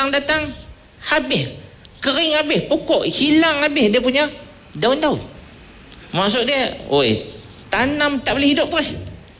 belalang datang, habis, kering habis, pokok hilang habis dia punya daun-daun. Maksud dia, tanam tak boleh hidup terus.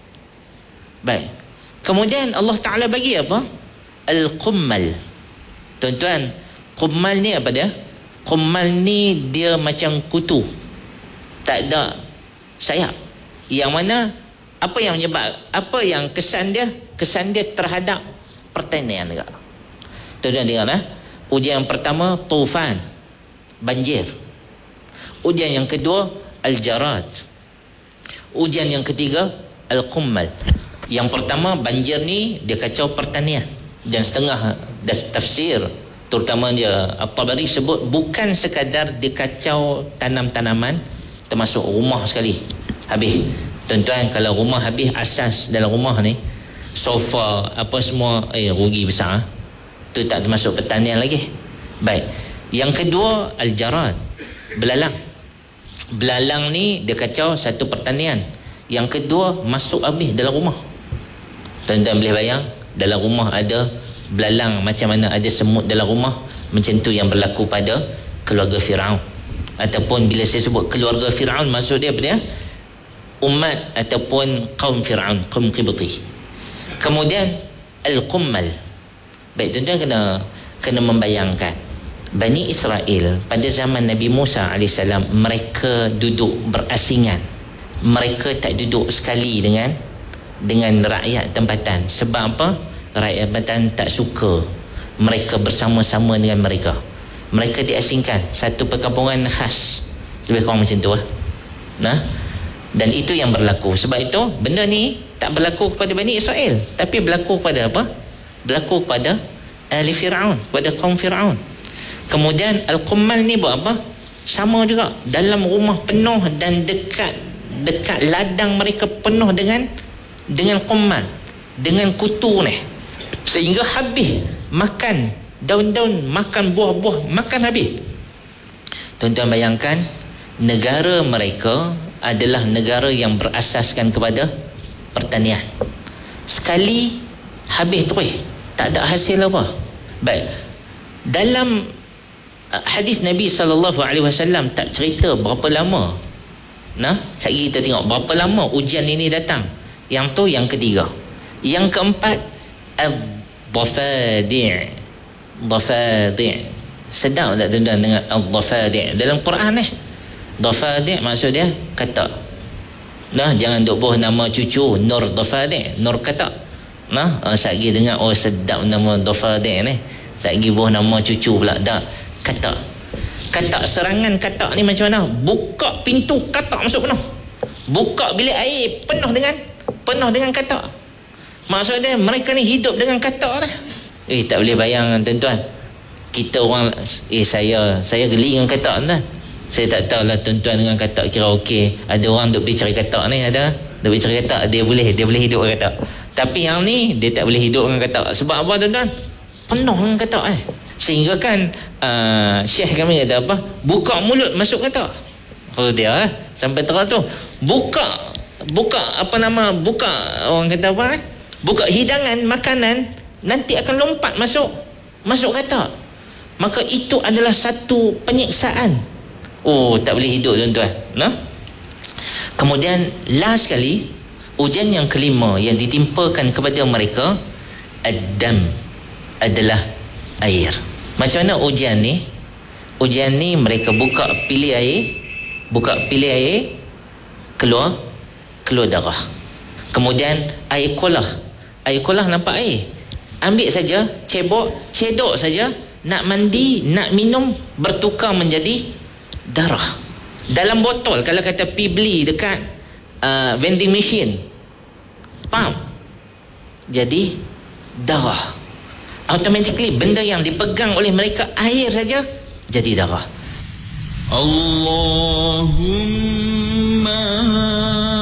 Baik. Kemudian Allah Ta'ala bagi apa? Al-Qummal. Tuan-tuan, Qummal ni apa dia? Qummal ni dia macam kutu, tak ada sayap. Yang mana, apa yang menyebab, apa yang kesan dia? Kesan dia terhadap pertanian juga. Tuan-tuan dengar ujian yang pertama tufan, banjir. Ujian yang kedua al-jarad. Ujian yang ketiga al-qummal. Yang pertama banjir ni dia kacau pertanian, dan setengah tafsir terutama dia At-Tabari sebut bukan sekadar dia kacau tanam-tanaman, termasuk rumah sekali habis. Tuan-tuan, kalau rumah habis, asas dalam rumah ni, sofa apa semua, rugi besar. Tu tak termasuk pertanian lagi. Baik. Yang kedua al-jarad, belalang. Belalang ni dia kacau satu pertanian. Yang kedua masuk habis dalam rumah. Tuan-tuan boleh bayang, dalam rumah ada belalang, macam mana ada semut dalam rumah. Macam tu yang berlaku pada keluarga Firaun. Ataupun bila saya sebut keluarga Firaun, maksud dia apa dia? Umat ataupun kaum Firaun, kaum Qibti. Kemudian al-Qummal. Baik, tuan-tuan kena membayangkan Bani Israel pada zaman Nabi Musa AS, mereka duduk berasingan. Mereka tak duduk sekali dengan rakyat tempatan. Sebab apa? Rakyat tempatan tak suka mereka bersama-sama dengan mereka. Mereka diasingkan, satu perkampungan khas, lebih kurang macam tu dan itu yang berlaku. Sebab itu benda ni tak berlaku kepada Bani Israel, tapi berlaku kepada apa? Berlaku kepada ahli Fir'aun, kepada kaum Fir'aun. Kemudian al-Qummal ni buat apa? Sama juga, dalam rumah penuh dan dekat ladang mereka penuh dengan qummal, dengan kutu ni, sehingga habis makan daun-daun, makan buah-buah, makan habis. Tuan-tuan bayangkan, negara mereka adalah negara yang berasaskan kepada pertanian. Sekali habis terus, tak ada hasil apa. Baik, dalam hadis Nabi SAW tak cerita berapa lama. Sekali kita tengok berapa lama ujian ini datang. Yang tu yang ketiga. Yang keempat al-dhafadi'. Dhafadi'. Sedap tak tuan-tuan dengan al-dhafadi'? Dalam Quran ni dhafadi' maksud dia katak. Jangan duk buh nama cucu Nur Dhafadi', Nur katak. Sekali dengar sedap nama dhafadi' ni, sekali buh nama cucu pula dah katak. Katak, serangan katak ni macam mana? Buka pintu, katak masuk penuh. Buka bilik air, penuh dengan katak. Maksud dia mereka ni hidup dengan katak dah. Tak boleh bayang tuan-tuan. Kita orang saya geli dengan katak tuan. Saya tak tahulah tuan-tuan dengan katak kira okey. Ada orang duk pergi cari katak ni, ada duk pergi cari katak, dia boleh hidup dengan katak. Tapi yang ni dia tak boleh hidup dengan katak. Sebab apa tuan-tuan? Penuh dengan katak sehingga kan Syekh kami kata apa? Buka mulut masuk katak. Dia sampai terang tu. Buka orang kata apa? Buka hidangan makanan, nanti akan lompat masuk katak. Maka itu adalah satu penyiksaan. Tak boleh hidup tuan-tuan. Kemudian last sekali, ujian yang kelima yang ditimpakan kepada mereka, ad-dam, adalah air. Macam mana ujian ni? Ujian ni mereka buka pilih air, keluar darah. Kemudian air kolah nampak air, ambil saja, cedok saja, nak mandi, nak minum, bertukar menjadi darah. Dalam botol, kalau kata pergi beli dekat vending machine, pump, jadi darah. Automatically benda yang dipegang oleh mereka air saja jadi darah. Allahumma